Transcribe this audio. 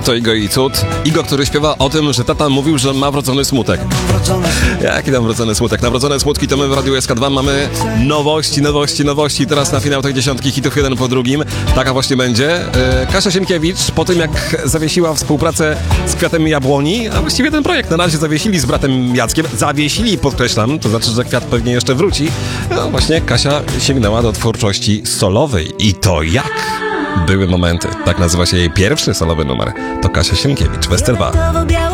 To Igo i Cud. Igo, który śpiewa o tym, że tata mówił, że ma wrodzony smutek. Jaki tam wrodzony smutek? Na wrodzone smutki to my w Radiu SK2 mamy nowości. Teraz na finał tej dziesiątki hitów jeden po drugim. Taka właśnie będzie. Kasia Sienkiewicz po tym, jak zawiesiła współpracę z Kwiatem Jabłoni, a właściwie ten projekt na razie zawiesili z bratem Jackiem. Zawiesili, podkreślam, to znaczy, że Kwiat pewnie jeszcze wróci. No właśnie Kasia sięgnęła do twórczości solowej. I to jak? Były momenty. Tak nazywa się jej pierwszy solowy numer. To Kasia Sienkiewicz, Westerwa.